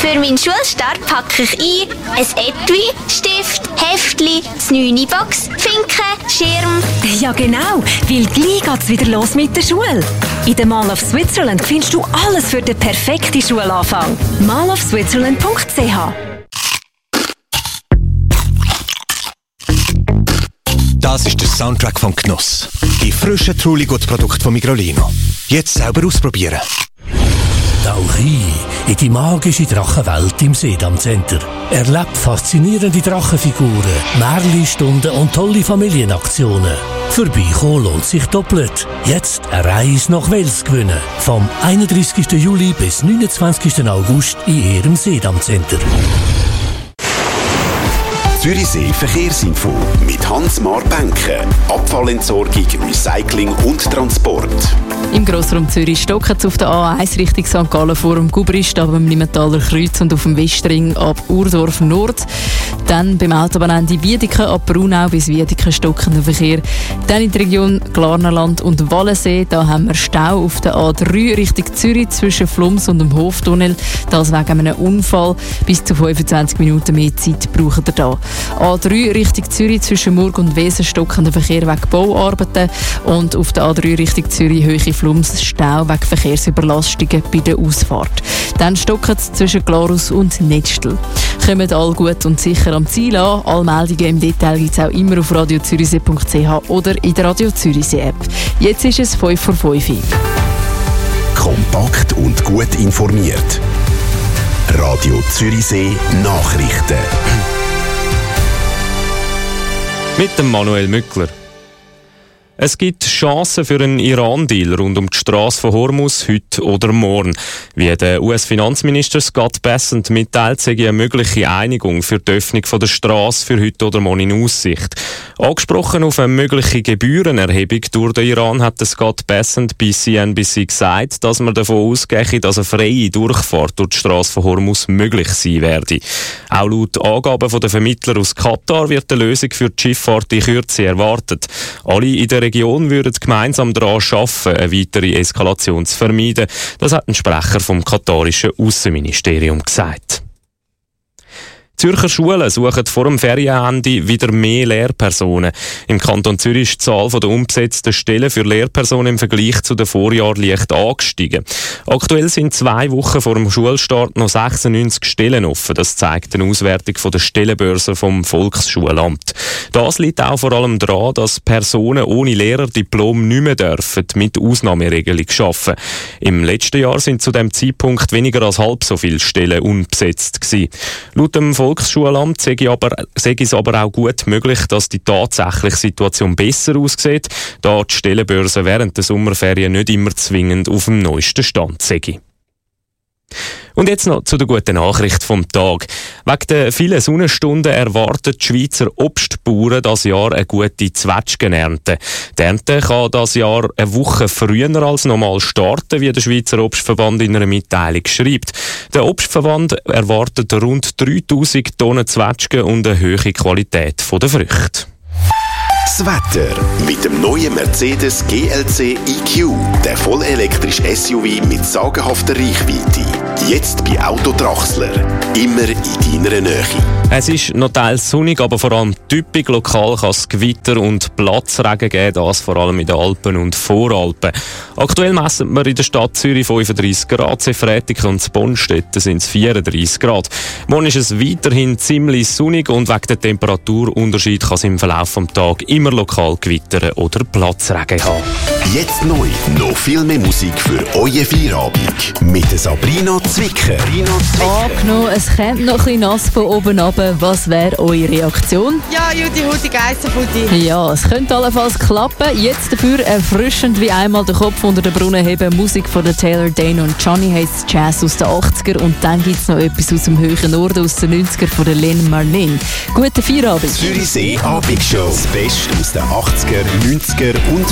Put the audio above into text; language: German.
Für meinen Schulstart packe ich ein Etui, Stift, Heftli, das 9-Box, Finken, Schirm. Ja genau, weil gleich geht's wieder los mit der Schule. In der Mall of Switzerland findest du alles für den perfekten Schulanfang. mallofswitzerland.ch. Das ist der Soundtrack von Genuss. Die frischen Trulli-Gut-Produkte von Migrolino. Jetzt selber ausprobieren. Tauch ein in die magische Drachenwelt im Sedam Center. Erlebt faszinierende Drachenfiguren, Märli-Stunden und tolle Familienaktionen. Vorbeikommen lohnt sich doppelt. Jetzt eine Reise nach Wels gewinnen. Vom 31. Juli bis 29. August in Ihrem Sedam Center. Zürichsee Verkehrsinfo mit Hans-Mar Benke. Abfallentsorgung, Recycling und Transport. Im Grossraum Zürich stocken es auf der A1 Richtung St. Gallen vor dem Gubrist, ab dem Limmentaler Kreuz und auf dem Westring ab Urdorf Nord. Dann beim Autobahnende Wiedeke ab Braunau bis Wiedeke stockender Verkehr. Dann in der Region Glarnerland und Wallensee, da haben wir Stau auf der A3 Richtung Zürich zwischen Flums und dem Hoftunnel. Das wegen einem Unfall. Bis zu 25 Minuten mehr Zeit braucht ihr da. A3 Richtung Zürich zwischen Murg und Wesen stockender Verkehr wegen Bauarbeiten und auf der A3 Richtung Zürich Höhe Flums Stau wegen Verkehrsüberlastungen bei der Ausfahrt. Dann stocken es zwischen Glarus und Netzstel. Kommt all gut und sicher am Ziel an. Alle Meldungen im Detail gibt es auch immer auf radiozürichsee.ch oder in der Radio Zürichsee App. Jetzt ist es 5 vor 5. Kompakt und gut informiert. Radio Zürichsee Nachrichten. Mit dem Manuel Mückler. Es gibt Chancen für einen Iran-Deal rund um die Strasse von Hormuz heute oder morgen. Wie der US-Finanzminister Scott Bessent mitteilt, sei eine mögliche Einigung für die Öffnung von der Strasse für heute oder morgen in Aussicht. Angesprochen auf eine mögliche Gebührenerhebung durch den Iran hat Scott Bessent bei CNBC gesagt, dass man davon ausgehe, dass eine freie Durchfahrt durch die Strasse von Hormuz möglich sein werde. Auch laut Angaben der Vermittler aus Katar wird eine Lösung für die Schifffahrt in Kürze erwartet. Alle in der Region würden gemeinsam daran arbeiten, eine weitere Eskalation zu vermeiden. Das hat ein Sprecher vom katarischen Aussenministerium gesagt. Zürcher Schulen suchen vor dem Ferienende wieder mehr Lehrpersonen. Im Kanton Zürich ist die Zahl der umbesetzten Stellen für Lehrpersonen im Vergleich zu den Vorjahren leicht angestiegen. Aktuell sind 2 Wochen vor dem Schulstart noch 96 Stellen offen. Das zeigt eine Auswertung von der Stellenbörse vom Volksschulamt. Das liegt auch vor allem daran, dass Personen ohne Lehrerdiplom nicht mehr dürfen mit Ausnahmeregelung arbeiten. Im letzten Jahr sind zu dem Zeitpunkt weniger als halb so viele Stellen unbesetzt gewesen. Laut dem Volksschulamt sei es aber auch gut möglich, dass die tatsächliche Situation besser aussieht, da die Stellenbörse während der Sommerferien nicht immer zwingend auf dem neuesten Stand sei. Und jetzt noch zu der guten Nachricht vom Tag. Wegen der vielen Sonnenstunden erwarten die Schweizer Obstbauern dieses Jahr eine gute Zwetschgenernte. Die Ernte kann dieses Jahr eine Woche früher als normal starten, wie der Schweizer Obstverband in einer Mitteilung schreibt. Der Obstverband erwartet rund 3000 Tonnen Zwetschgen und eine hohe Qualität der Früchte. Das Wetter mit dem neuen Mercedes GLC EQ, der vollelektrische SUV mit sagenhafter Reichweite. Jetzt bei Autodrachsler. Immer in deiner Nähe. Es ist noch teils sonnig, aber vor allem typisch lokal kann es Gewitter und Platzregen geben, das vor allem in den Alpen und Voralpen. Aktuell messen wir in der Stadt Zürich 35 Grad, Freitag und Bonstetten sind es 34 Grad. Morgen ist es weiterhin ziemlich sonnig und wegen der Temperaturunterschied kann es im Verlauf des Tages immer lokal Gewitter oder Platzregen haben. Jetzt neu, noch viel mehr Musik für euren Feierabend. Mit Sabrina Zwicker. Angenommen, es kommt noch ein bisschen nass von oben runter. Was wäre eure Reaktion? Ja, Judy Hutti, Geissenfutti. Ja, es könnte allenfalls klappen. Jetzt dafür erfrischend wie einmal den Kopf unter den Brunnen heben. Musik von der Taylor Dane und Johnny Hates Jazz aus den 80er. Und dann gibt es noch etwas aus dem höheren Norden aus den 90er von der Lynn Marlin. Guten Feierabend. Zürichsee Abendshow. Das Beste aus den 80er, 90er und